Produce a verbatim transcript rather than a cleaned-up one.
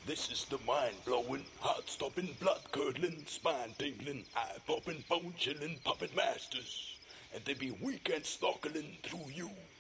This is the mind-blowing, heart-stopping, blood-curdling, spine-tingling, eye-popping, bone-chilling puppet masters. And they be weekend stalking through you.